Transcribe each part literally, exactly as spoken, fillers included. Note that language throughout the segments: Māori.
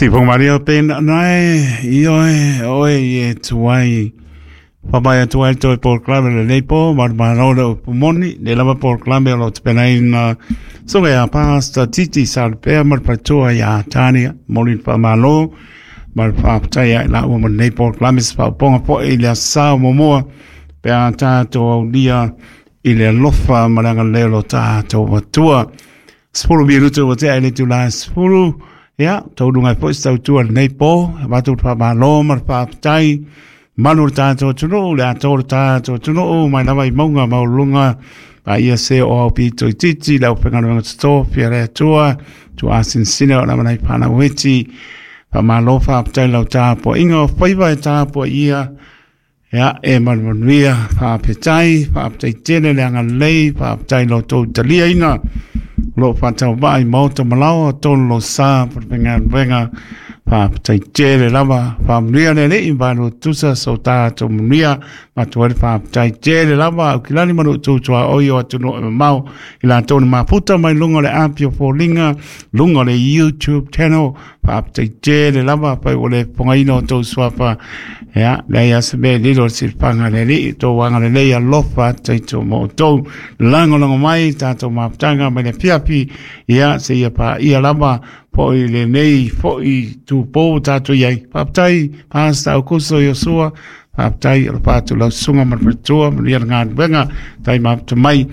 Si pong Mario pen nai io oi e tuai Papa tuai to por club le lepo mar marolo pumoni le lava por club lo tpenai na so ya pasta titi sal pe mar patua ya tania molin pa malo mar pa taya la o mon lepo club is pa ponga po ile sa momo pe ata to dia ile lofa maranga lelo ta to tua spulu biruto o te ile tu la spulu ya tau dunga po sta tu al nei po va tu pa ma lo mar pa tai manur ta to tu no la to ta to tu no mai na vai monga ma lunga pa ia se o pi to titi la pe ngana sto fiare tua tu asin sino na mai pa na weti pa ma lo fa tai la ta po ingo fai vai ta po ia ya e mar via pa pe tai pa tai tene la ngalei pa tai lo to talia ina lo fatau vai moto malao ton lo sa por venga venga pa tai chere lava pa mria le le invano tusa sota to mria ma to pa tai chere lava kilani manu tu tu oyo atu no mau ila ton ma puta mai lungo le apio for linga lungo le YouTube channel pa tai chere lava pa ole pongaino to swapa ya le ya sebe lilo silpanga le li to wanga le ya lofa tai to mo to lango lango mai ta to ma tanga mai le piapi ya se ya pa ia lava po ile nei po i tu po ta tu yai paptai pasta o kuso yo sua paptai o patu la sunga mar pertua mria ngan benga tai map tu mai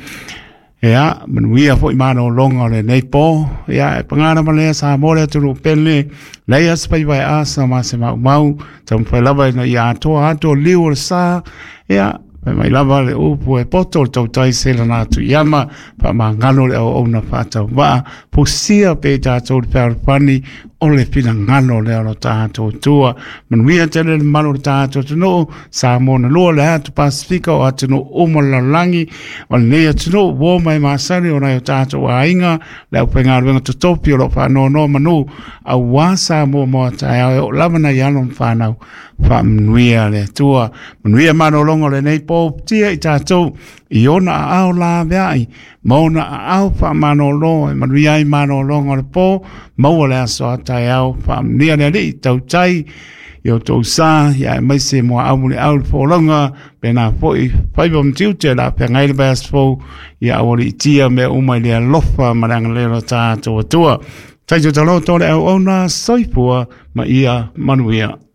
ya men wia po i mano longa le nei po ya pangana male sa mole tu pele le ya spai vai asa ma se mau mau tam fa lava no ya to ato liu sa ya mai lava le upu e poto tau tai sela na tu yama pa ma ngalo le o na fata wa pusia pe ta tau per pani o le pina ngalo le o ta to tua man wia tele le malo ta to no sa mo na lo le tu pasifika o atu no o mo la langi o le atu no wo mai ma sari o na ta to ainga le pe ngar venga to topi o fa no no manu a wa sa mo mo ta o la na ya no fa na fa mnuia le tua mnuia mano longo le nei po tia i tātou i ona au la veai mauna au fa mano lo mnuia i mano longo le po maua le aso tai au fa mnuia le li tau tai i o tau sa ia e mai se mua au le au le po longa pena po i whaibom tiute la pe ngai le bas po ia au li tia me umai le lofa maranga le lo tātou atua tai tu talo tole au ona soipua ma ia manuia